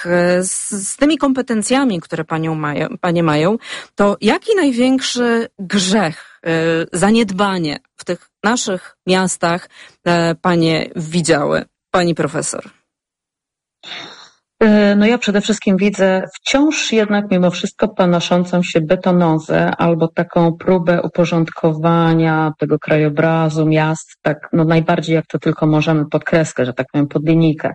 miastach, z tymi kompetencjami, które panie mają, to jaki największy grzech, zaniedbanie w tych naszych miastach panie widziały? Pani profesor. No ja przede wszystkim widzę wciąż jednak mimo wszystko panoszącą się betonozę albo taką próbę uporządkowania tego krajobrazu miast, tak no najbardziej jak to tylko możemy pod kreskę, że tak powiem, pod linijkę.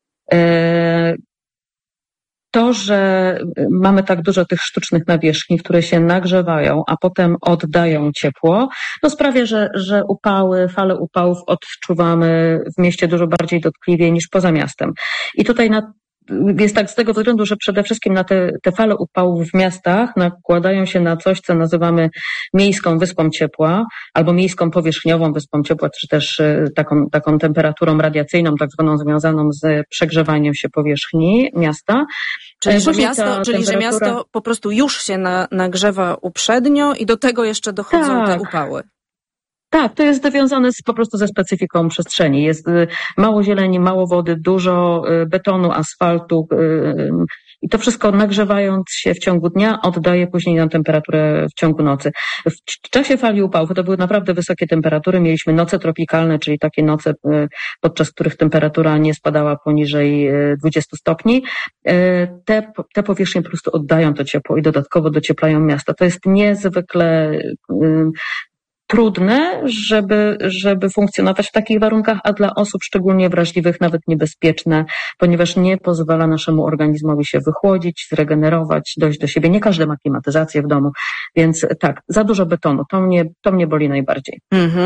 To, że mamy tak dużo tych sztucznych nawierzchni, które się nagrzewają, a potem oddają ciepło, no sprawia, że fale upałów odczuwamy w mieście dużo bardziej dotkliwie niż poza miastem. I tutaj jest tak z tego względu, że przede wszystkim na te fale upałów w miastach nakładają się na coś, co nazywamy miejską wyspą ciepła, albo miejską powierzchniową wyspą ciepła, czy też taką temperaturą radiacyjną, tak zwaną związaną z przegrzewaniem się powierzchni miasta. Czyli że miasto po prostu już się nagrzewa uprzednio i do tego jeszcze dochodzą te upały. Tak, to jest związane po prostu ze specyfiką przestrzeni. Jest mało zieleni, mało wody, dużo betonu, asfaltu i to wszystko nagrzewając się w ciągu dnia oddaje później nam temperaturę w ciągu nocy. W czasie fali upałów to były naprawdę wysokie temperatury. Mieliśmy noce tropikalne, czyli takie noce, podczas których temperatura nie spadała poniżej 20 stopni. Te powierzchnie po prostu oddają to ciepło i dodatkowo docieplają miasta. To jest niezwykle trudne, żeby funkcjonować w takich warunkach, a dla osób szczególnie wrażliwych nawet niebezpieczne, ponieważ nie pozwala naszemu organizmowi się wychłodzić, zregenerować, dojść do siebie. Nie każdy ma klimatyzację w domu, więc tak, za dużo betonu. To mnie boli najbardziej.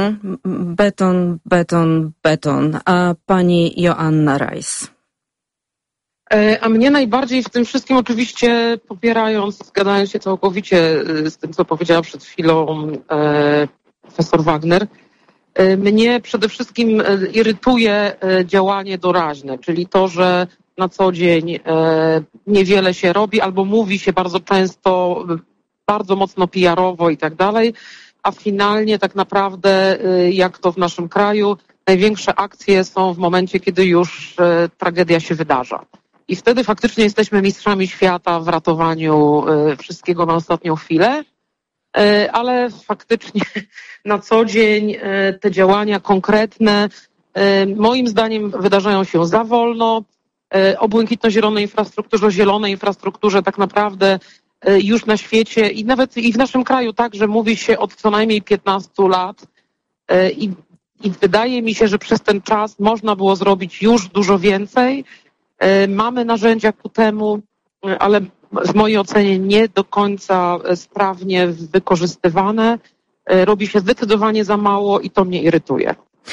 Beton. A pani Joanna Rajs? A mnie najbardziej w tym wszystkim, oczywiście zgadzając się całkowicie z tym, co powiedziała przed chwilą profesor Wagner, mnie przede wszystkim irytuje działanie doraźne, czyli to, że na co dzień niewiele się robi albo mówi się bardzo często, bardzo mocno PR-owo i tak dalej, a finalnie tak naprawdę, jak to w naszym kraju, największe akcje są w momencie, kiedy już tragedia się wydarza. I wtedy faktycznie jesteśmy mistrzami świata w ratowaniu wszystkiego na ostatnią chwilę, ale faktycznie na co dzień te działania konkretne moim zdaniem wydarzają się za wolno. O błękitno-zielonej infrastrukturze, o zielonej infrastrukturze tak naprawdę już na świecie i nawet i w naszym kraju także mówi się od co najmniej 15 lat i wydaje mi się, że przez ten czas można było zrobić już dużo więcej. Mamy narzędzia ku temu, ale w mojej ocenie nie do końca sprawnie wykorzystywane. Robi się zdecydowanie za mało i to mnie irytuje.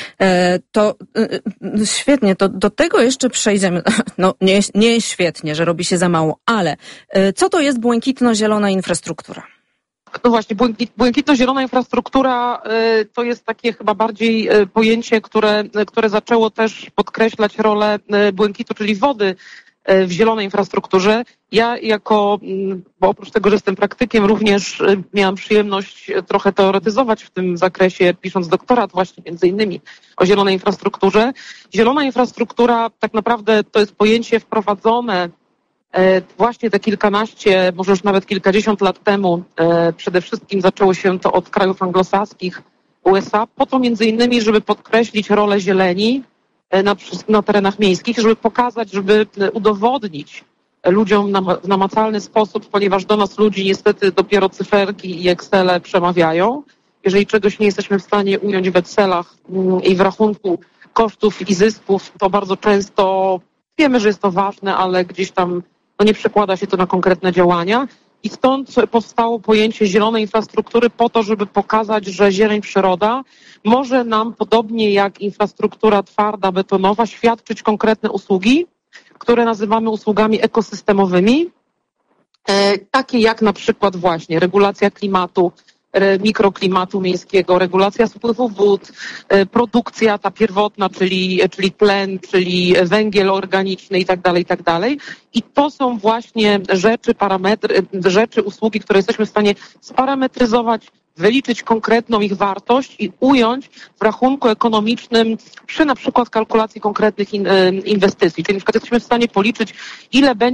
To świetnie, to do tego jeszcze przejdziemy. No nie jest świetnie, że robi się za mało, ale co to jest błękitno-zielona infrastruktura? No właśnie, błękitno-zielona infrastruktura to jest takie chyba bardziej pojęcie, które zaczęło też podkreślać rolę błękitu, czyli wody w zielonej infrastrukturze. Ja bo oprócz tego, że jestem praktykiem, również miałam przyjemność trochę teoretyzować w tym zakresie, pisząc doktorat właśnie między innymi o zielonej infrastrukturze. Zielona infrastruktura tak naprawdę to jest pojęcie wprowadzone właśnie te kilkanaście, może już nawet kilkadziesiąt lat temu. Przede wszystkim zaczęło się to od krajów anglosaskich, USA, po to między innymi, żeby podkreślić rolę zieleni na terenach miejskich, żeby pokazać, żeby udowodnić ludziom w namacalny sposób, ponieważ do nas ludzi niestety dopiero cyferki i Excele przemawiają. Jeżeli czegoś nie jesteśmy w stanie ująć w Excelach i w rachunku kosztów i zysków, to bardzo często wiemy, że jest to ważne, ale gdzieś tam nie przekłada się to na konkretne działania. I stąd powstało pojęcie zielonej infrastruktury po to, żeby pokazać, że zieleń przyroda może nam, podobnie jak infrastruktura twarda, betonowa, świadczyć konkretne usługi, które nazywamy usługami ekosystemowymi, takie jak na przykład właśnie regulacja klimatu, mikroklimatu miejskiego, regulacja spływu wód, produkcja ta pierwotna, czyli tlen, czyli węgiel organiczny i tak dalej. I to są właśnie rzeczy, usługi, które jesteśmy w stanie sparametryzować, wyliczyć konkretną ich wartość i ująć w rachunku ekonomicznym przy na przykład kalkulacji konkretnych inwestycji. Czyli na przykład jesteśmy w stanie policzyć, ile będzie